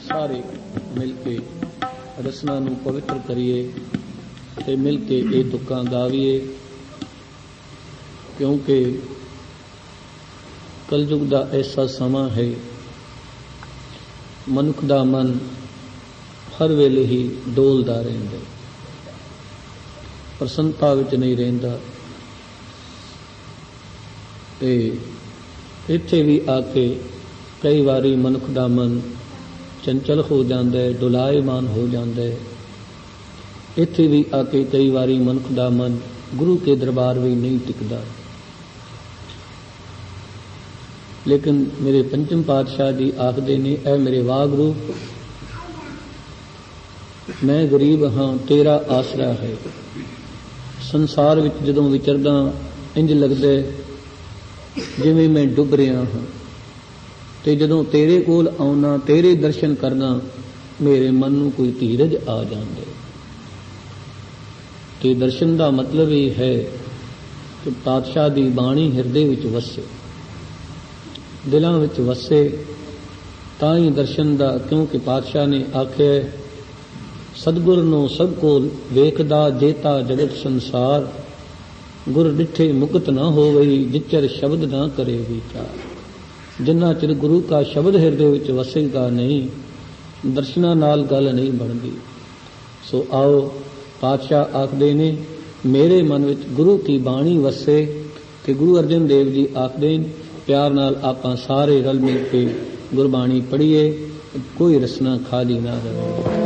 ਸਾਰੇ ਮਿਲ ਕੇ ਰਸਨਾ ਨੂੰ ਪਵਿੱਤਰ ਕਰੀਏ ਤੇ ਮਿਲ ਕੇ ਇਹ ਤੁਕਾਂ ਗਾਵੀਏ, ਕਿਉਂਕਿ ਕਲਯੁਗ ਦਾ ਐਸਾ ਸਮਾਂ ਹੈ, ਮਨੁੱਖ ਦਾ ਮਨ ਹਰ ਵੇਲੇ ਹੀ ਡੋਲਦਾ ਰਹਿੰਦਾ, ਪ੍ਰਸੰਨਤਾ ਵਿੱਚ ਨਹੀਂ ਰਹਿੰਦਾ। ਤੇ ਇੱਥੇ ਵੀ ਆ ਕੇ ਕਈ ਵਾਰੀ ਮਨੁੱਖ ਦਾ ਮਨ ਚੰਚਲ ਹੋ ਜਾਂਦਾ ਹੈ, ਡੁਲਾਇਮਾਨ ਹੋ ਜਾਂਦਾ ਹੈ। ਇੱਥੇ ਵੀ ਆ ਕੇ ਕਈ ਵਾਰੀ ਮਨੁੱਖ ਦਾ ਮਨ ਗੁਰੂ ਕੇ ਦਰਬਾਰ ਵੀ ਨਹੀਂ ਟਿਕਦਾ। ਲੇਕਿਨ ਮੇਰੇ ਪੰਚਮ ਪਾਤਸ਼ਾਹ ਜੀ ਆਖਦੇ ਨੇ, ਐ ਮੇਰੇ ਵਾਹਿਗੁਰੂ, ਮੈਂ ਗਰੀਬ ਹਾਂ, ਤੇਰਾ ਆਸਰਾ ਹੈ। ਸੰਸਾਰ ਵਿੱਚ ਜਦੋਂ ਵਿਚਰਦਾ ਇੰਜ ਲੱਗਦਾ ਜਿਵੇਂ ਮੈਂ ਡੁੱਬ ਰਿਹਾ ਹਾਂ, ਤੇ ਜਦੋਂ ਤੇਰੇ ਕੋਲ ਆਉਣਾ, ਤੇਰੇ ਦਰਸ਼ਨ ਕਰਨਾ, ਮੇਰੇ ਮਨ ਨੂੰ ਕੋਈ ਧੀਰਜ ਆ ਜਾਂਦੇ। ਤੇ ਦਰਸ਼ਨ ਦਾ ਮਤਲਬ ਇਹ ਹੈ ਕਿ ਪਾਤਸ਼ਾਹ ਦੀ ਬਾਣੀ ਹਿਰਦੇ ਵਿੱਚ ਵਸੇ, ਦਿਲਾਂ ਵਿੱਚ ਵਸੇ, ਤਾਂ ਹੀ ਦਰਸ਼ਨ ਦਾ। ਕਿਉਂਕਿ ਪਾਤਸ਼ਾਹ ਨੇ ਆਖਿਆ, ਸਤਿਗੁਰ ਨੂੰ ਸਭ ਕੋਲ ਵੇਖਦਾ ਜੇਤਾ ਜਗਤ ਸੰਸਾਰ, ਗੁਰ ਡਿਠੇ ਮੁਕਤ ਨਾ ਹੋਵਈ, ਜਿਚਰ ਸ਼ਬਦ ਨਾ ਕਰੇ ਵਿਚਾਰ। ਜਿੰਨਾ ਚਿਰ ਗੁਰੂ ਦਾ ਸ਼ਬਦ ਹਿਰਦੇ ਵਿੱਚ ਵਸੇਗਾ ਨਹੀਂ, ਦਰਸ਼ਨਾਂ ਨਾਲ ਗੱਲ ਨਹੀਂ ਬਣਦੀ। ਸੋ ਆਓ, ਪਾਤਸ਼ਾਹ ਆਖਦੇ ਨੇ, ਮੇਰੇ ਮਨ ਵਿੱਚ ਗੁਰੂ ਕੀ ਬਾਣੀ ਵਸੇ। ਤੇ ਗੁਰੂ ਅਰਜਨ ਦੇਵ ਜੀ ਆਖਦੇ ਨੇ, ਪਿਆਰ ਨਾਲ ਆਪਾਂ ਸਾਰੇ ਰਲ ਮਿਲ ਕੇ ਗੁਰਬਾਣੀ ਪੜ੍ਹੀਏ, ਕੋਈ ਰਸਨਾ ਖਾਲੀ ਨਾ ਰਹੇ।